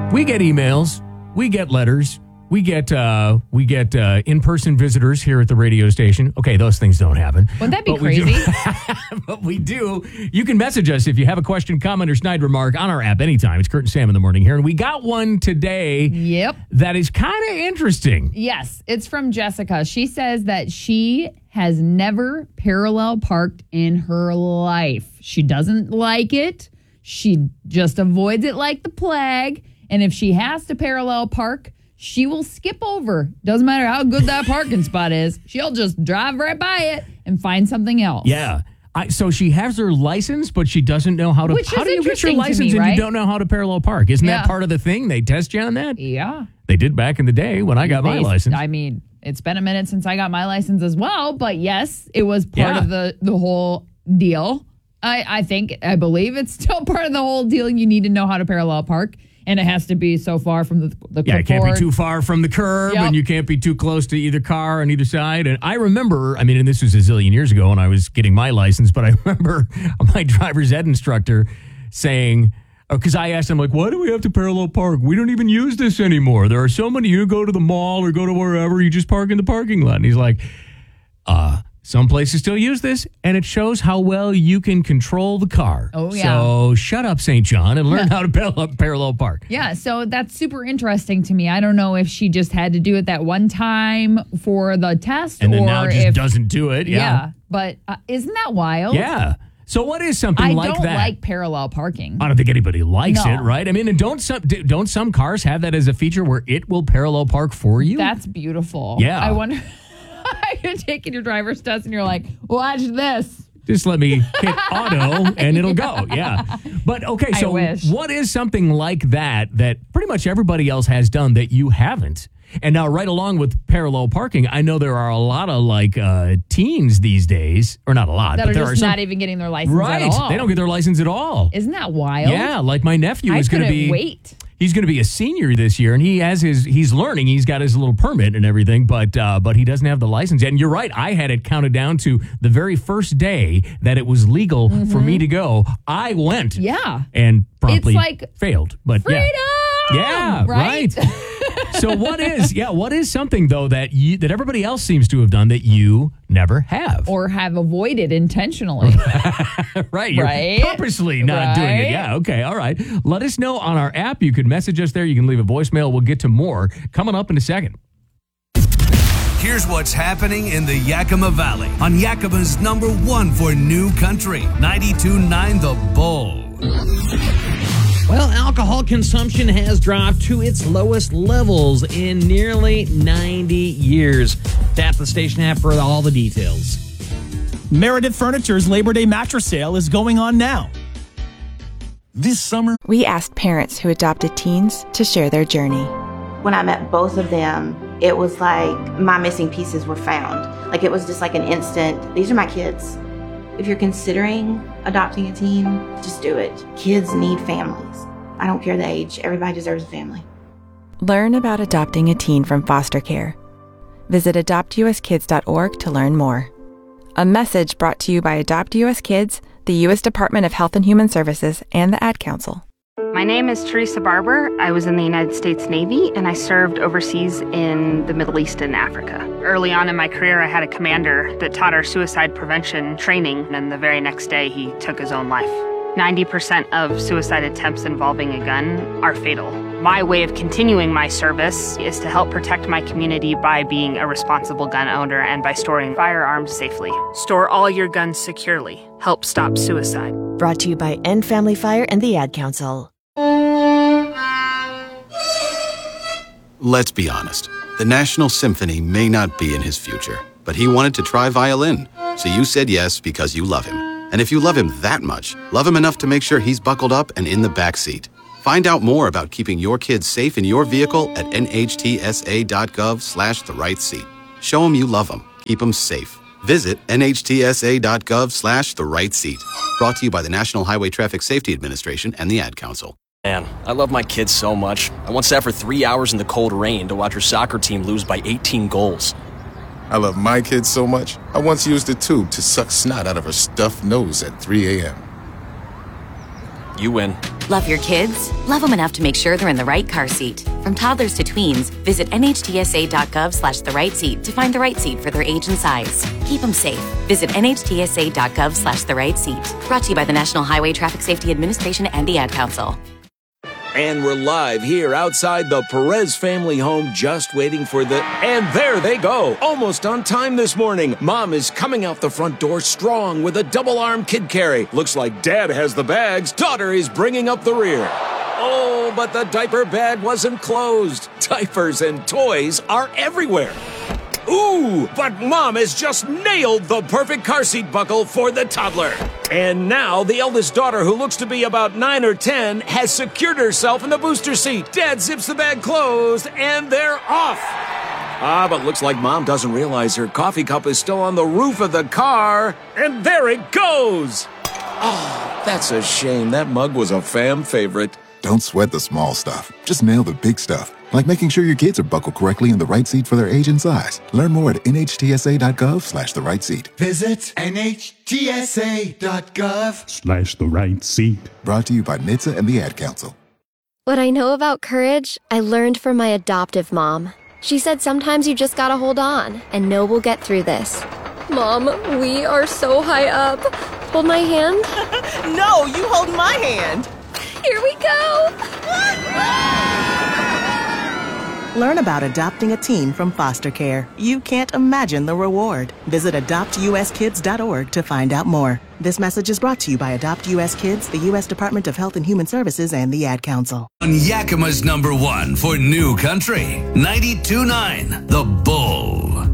We get emails, we get letters, we get in-person visitors here at the radio station. Okay, those things don't happen. Wouldn't that be crazy? But we do. You can message us if you have a question, comment, or snide remark on our app anytime. It's Kurt and Sam in the morning here. And we got one today that is kind of interesting. Yes, it's from Jessica. She says that she has never parallel parked in her life. She doesn't like it. She just avoids it like the plague. And if she has to parallel park, she will skip over. Doesn't matter how good that parking spot is. She'll just drive right by it and find something else. Yeah. So she has her license, but she doesn't know how to. How do you get your license and you don't know how to parallel park? Isn't that part of the thing? They test you on that? Yeah. They did back in the day when I got my license. I mean, it's been a minute since I got my license as well, but yes, it was part of the whole deal. I believe it's still part of the whole deal. You need to know how to parallel park. And it has to be so far from the it can't be too far from the curb, and you can't be too close to either car on either side. And I remember, and this was a zillion years ago when I was getting my license, but I remember my driver's ed instructor saying, because I asked him, like, why do we have to parallel park? We don't even use this anymore. There are so many, you go to the mall or go to wherever, you just park in the parking lot. And he's like, some places still use this, and it shows how well you can control the car. Oh, yeah. So shut up, St. John, and learn how to parallel park. Yeah, so that's super interesting to me. I don't know if she just had to do it that one time for the test. And then now just doesn't do it. Yeah. But isn't that wild? Yeah. So what is something like that? I don't like parallel parking. I don't think anybody likes it, right? And don't some cars have that as a feature where it will parallel park for you? That's beautiful. Yeah. I wonder... You're taking your driver's test and you're like, watch this. Just let me hit auto and it'll go. Yeah. But okay, so what is something like that pretty much everybody else has done that you haven't? And now right along with parallel parking, I know there are a lot of teens these days, or not a lot, that but there are some, not even getting their license at all. Right. They don't get their license at all. Isn't that wild? Yeah, like my nephew is going to be... wait. He's going to be a senior this year, and he's learning. He's got his little permit and everything, but he doesn't have the license. And you're right. I had it counted down to the very first day that it was legal for me to go. I went. Yeah. And promptly failed. But freedom! Yeah, right. So what is something though that everybody else seems to have done that you never have, or have avoided intentionally? Right, you're purposely not doing it. Yeah, okay, all right. Let us know on our app. You can message us there. You can leave a voicemail. We'll get to more coming up in a second. Here's what's happening in the Yakima Valley on Yakima's #1 for new country, 92.9 The Bull. Well, alcohol consumption has dropped to its lowest levels in nearly 90 years. Tap the station app for all the details. Meredith Furniture's Labor Day mattress sale is going on now. This summer, we asked parents who adopted teens to share their journey. When I met both of them, it was like my missing pieces were found. Like it was just like an instant, these are my kids. If you're considering adopting a teen, just do it. Kids need families. I don't care the age. Everybody deserves a family. Learn about adopting a teen from foster care. Visit adoptuskids.org to learn more. A message brought to you by Adopt US Kids, the U.S. Department of Health and Human Services, and the Ad Council. My name is Teresa Barber. I was in the United States Navy, and I served overseas in the Middle East and Africa. Early on in my career, I had a commander that taught our suicide prevention training, and the very next day, he took his own life. 90% of suicide attempts involving a gun are fatal. My way of continuing my service is to help protect my community by being a responsible gun owner and by storing firearms safely. Store all your guns securely. Help stop suicide. Brought to you by End Family Fire and the Ad Council. Let's be honest. The National Symphony may not be in his future, but he wanted to try violin. So you said yes because you love him. And if you love him that much, love him enough to make sure he's buckled up and in the back seat. Find out more about keeping your kids safe in your vehicle at nhtsa.gov/the-right-seat. Show him you love him. Keep him safe. Visit nhtsa.gov/the-right-seat. Brought to you by the National Highway Traffic Safety Administration and the Ad Council. Man, I love my kids so much. I once sat for 3 hours in the cold rain to watch her soccer team lose by 18 goals. I love my kids so much, I once used a tube to suck snot out of her stuffed nose at 3 a.m. You win. Love your kids? Love them enough to make sure they're in the right car seat. From toddlers to tweens, visit nhtsa.gov/the right seat to find the right seat for their age and size. Keep them safe. Visit nhtsa.gov/the right seat. Brought to you by the National Highway Traffic Safety Administration and the Ad Council. And we're live here outside the Perez family home, just waiting for and there they go. Almost on time this morning. Mom is coming out the front door strong with a double-arm kid carry. Looks like Dad has the bags. Daughter is bringing up the rear. Oh, but the diaper bag wasn't closed. Diapers and toys are everywhere. Ooh, but Mom has just nailed the perfect car seat buckle for the toddler. And now the eldest daughter, who looks to be about 9 or 10, has secured herself in the booster seat. Dad zips the bag closed, and they're off. But looks like Mom doesn't realize her coffee cup is still on the roof of the car. And there it goes. Oh, that's a shame. That mug was a fam favorite. Don't sweat the small stuff. Just nail the big stuff. Like making sure your kids are buckled correctly in the right seat for their age and size. Learn more at nhtsa.gov/the right seat. Visit nhtsa.gov/the right seat. Brought to you by NHTSA and the Ad Council. What I know about courage, I learned from my adoptive mom. She said sometimes you just gotta hold on and know we'll get through this. Mom, we are so high up. Hold my hand. No, you hold my hand. Here we go. Learn about adopting a teen from foster care. You can't imagine the reward. Visit adoptuskids.org to find out more. This message is brought to you by Adopt U.S. Kids, the U.S. Department of Health and Human Services, and the Ad Council. On Yakima's #1 for New Country, 92.9 The Bull.